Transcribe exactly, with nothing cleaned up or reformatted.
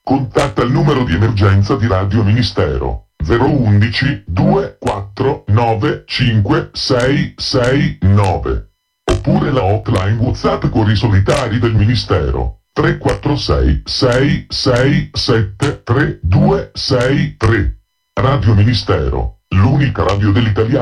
contatta il numero di emergenza di Radio Ministero zero uno uno due quattro nove cinque sei sei nove oppure la hotline WhatsApp Cuori Solitari del Ministero tre quattro sei sei sei sette tre due sei tre. Radio Ministero, l'unica radio dell'italiano.